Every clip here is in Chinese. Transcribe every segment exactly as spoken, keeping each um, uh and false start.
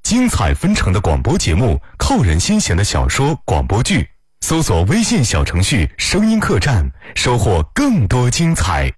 精彩纷呈的广播节目，扣人心弦的小说广播剧，搜索微信小程序声音客栈，收获更多精彩。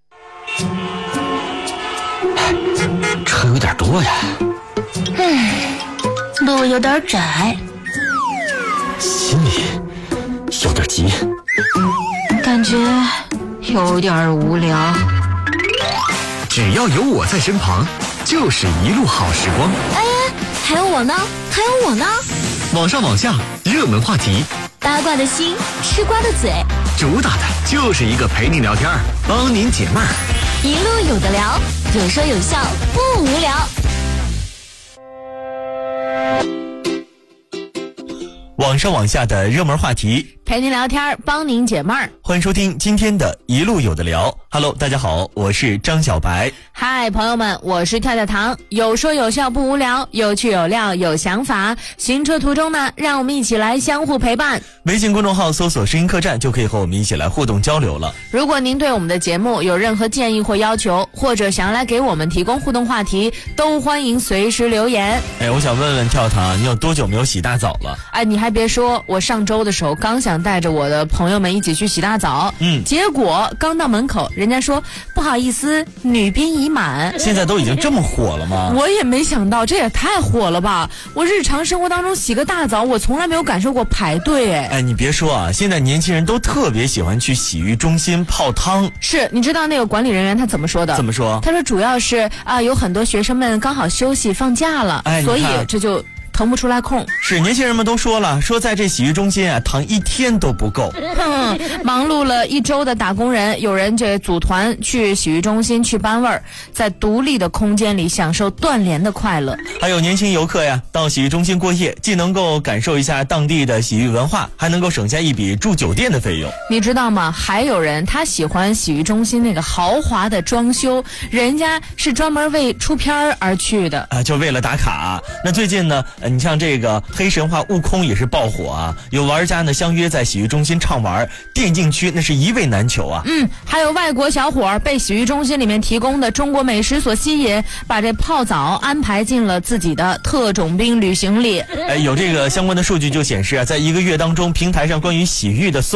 车有点多呀， 唉，路有点窄， 心里有点急， 感觉有点无聊。 只要有我在身旁，就是一路好时光。 哎，还有我呢，还有我呢。 网上网下，热门话题， 八卦的心，吃瓜的嘴， 主打的就是一个陪你聊天，帮您解闷儿。 一路有的聊，有说有笑，不无聊。 网上网下的热门话题， 陪您聊天，帮您解闷儿。 欢迎收听今天的一路有的聊。Hello， 大家好，我是张小白。 嗨，朋友们，我是跳跳糖，有说有笑不无聊，有趣有料有想法。行车途中呢，让我们一起来相互陪伴。 微信公众号搜索声音客栈就可以和我们一起来互动交流了。 如果您对我们的节目有任何建议或要求，或者想要来给我们提供互动话题，都欢迎随时留言。 哎，我想问问跳跳糖，你有多久没有洗大澡了？ 哎，你还别说，我上周的时候刚想带着我的朋友们一起去洗大澡， 嗯， 结果刚到门口，人家说不好意思，女宾已满。 现在都已经这么火了吗？ 我也没想到，这也太火了吧！我日常生活当中洗个大澡，我从来没有感受过排队。哎， 哎，你别说啊，现在年轻人都特别喜欢去洗浴中心泡汤。 是，你知道那个管理人员他怎么说的？ 怎么说？ 他说主要是啊、呃，有很多学生们刚好休息放假了， 哎， 所以这就腾不出来空。 是，年轻人们都说了，说在这洗浴中心啊，躺一天都不够。 哼，忙碌了一周的打工人，有人这组团去洗浴中心去搬味儿，在独立的空间里享受断联的快乐。 还有年轻游客呀，到洗浴中心过夜，既能够感受一下当地的洗浴文化，还能够省下一笔住酒店的费用。 你知道吗？还有人他喜欢洗浴中心那个豪华的装修，人家是专门为出片而去的啊，就为了打卡。那最近呢？你像这个黑神话悟空也是爆火啊，有玩家呢相约在洗浴中心畅玩，电竞区那是一位难求啊。 嗯，还有外国小伙被洗浴中心里面提供的中国美食所吸引，把这泡澡安排进了自己的特种兵旅行里。 哎，有这个相关的数据就显示啊，在一个月当中，平台上关于洗浴的